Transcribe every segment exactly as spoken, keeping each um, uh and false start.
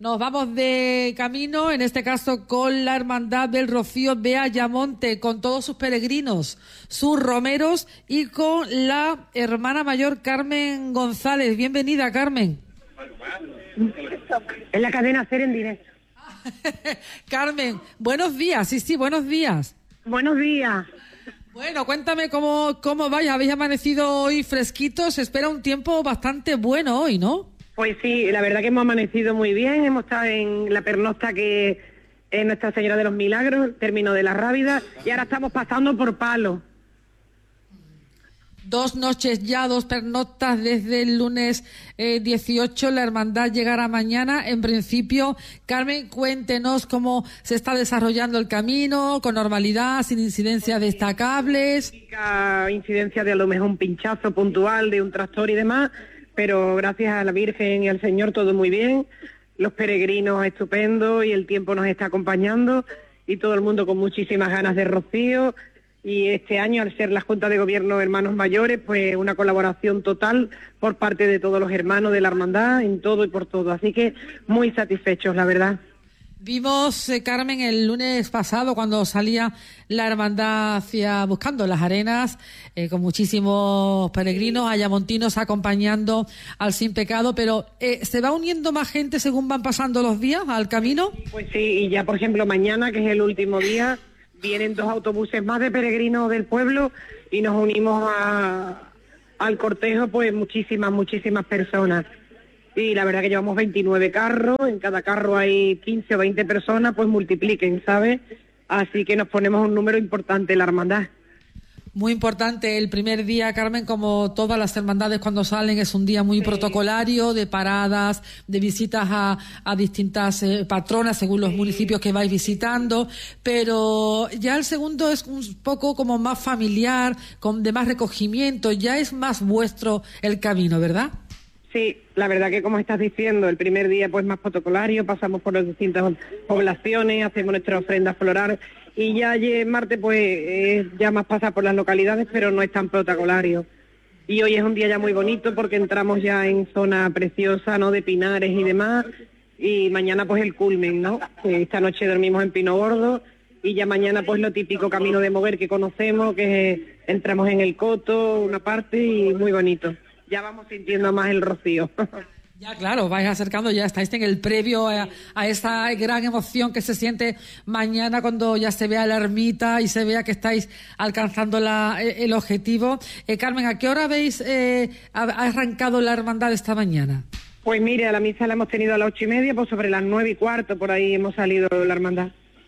Nos vamos de camino, en este caso con la Hermandad del Rocío de Ayamonte, con todos sus peregrinos, sus romeros y con la hermana mayor Carmen González. Bienvenida, Carmen. En la cadena SER en directo. Carmen, buenos días, sí, sí, buenos días. Buenos días. Bueno, cuéntame cómo, cómo vais, habéis amanecido hoy fresquitos, se espera un tiempo bastante bueno hoy, ¿no? Pues sí, la verdad que hemos amanecido muy bien, hemos estado en la pernocta que es Nuestra Señora de los Milagros, término de la Rábida, y ahora estamos pasando por Palo. Dos noches ya, dos pernoctas desde el lunes eh, dieciocho, la hermandad llegará mañana. En principio, Carmen, cuéntenos cómo se está desarrollando el camino, con normalidad, sin incidencias destacables. Incidencia de a lo mejor un pinchazo puntual de un tractor y demás, pero gracias a la Virgen y al Señor todo muy bien, los peregrinos estupendos y el tiempo nos está acompañando y todo el mundo con muchísimas ganas de rocío. Y este año, al ser la Junta de Gobierno Hermanos Mayores, pues una colaboración total por parte de todos los hermanos de la hermandad, en todo y por todo. Así que muy satisfechos, la verdad. Vimos, eh, Carmen, el lunes pasado cuando salía la hermandad hacia buscando las arenas, eh, con muchísimos peregrinos ayamontinos acompañando al Sin Pecado, pero eh, ¿se va uniendo más gente según van pasando los días al camino? Pues sí, y ya por ejemplo mañana, que es el último día, vienen dos autobuses más de peregrinos del pueblo y nos unimos a, al cortejo, pues muchísimas, muchísimas personas. Y la verdad que llevamos veintinueve carros, en cada carro hay quince o veinte personas, pues multipliquen, ¿sabes? Así que nos ponemos un número importante en la hermandad. Muy importante el primer día, Carmen, como todas las hermandades cuando salen, es un día muy sí. protocolario, de paradas, de visitas a, a distintas eh, patronas según los sí. municipios que vais visitando, pero ya el segundo es un poco como más familiar, con de más recogimiento, ya es más vuestro el camino, ¿verdad? Sí, la verdad que como estás diciendo, el primer día pues más protocolario, pasamos por las distintas poblaciones, hacemos nuestra ofrenda floral y ya ayer martes pues eh, ya más pasa por las localidades, pero no es tan protocolario. Y hoy es un día ya muy bonito porque entramos ya en zona preciosa, ¿no?, de pinares y demás, y mañana pues el culmen, ¿no? Esta noche dormimos en Pino Gordo y ya mañana pues lo típico camino de Moguer que conocemos, que entramos en el Coto, una parte, y muy bonito. Ya vamos sintiendo más el rocío. Ya, claro, vais acercando, ya estáis en el previo a, a esa gran emoción que se siente mañana cuando ya se vea la ermita y se vea que estáis alcanzando la, el objetivo. Eh, Carmen, ¿a qué hora habéis eh, arrancado la hermandad esta mañana? Pues mire, a la misa la hemos tenido a las ocho y media, pues sobre las nueve y cuarto, por ahí hemos salido la hermandad.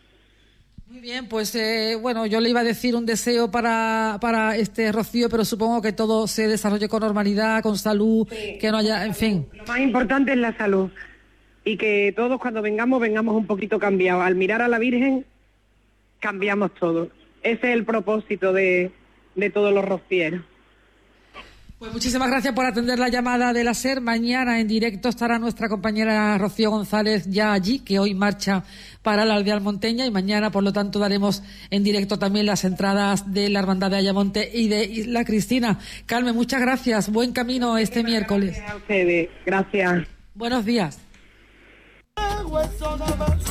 Muy bien, pues eh, bueno, yo le iba a decir un deseo para, para este rocío, pero supongo que todo se desarrolle con normalidad, con salud, sí, que no haya, en fin. Lo más importante es la salud y que todos cuando vengamos, vengamos un poquito cambiados. Al mirar a la Virgen, cambiamos todo. Ese es el propósito de, de todos los rocieros. Pues muchísimas gracias por atender la llamada de la SER. Mañana en directo estará nuestra compañera Rocío González ya allí, que hoy marcha para la aldea almonteña, y mañana, por lo tanto, daremos en directo también las entradas de la Hermandad de Ayamonte y de Isla Cristina. Carmen, muchas gracias. Buen camino este muchas miércoles. Gracias a ustedes. Gracias. Buenos días.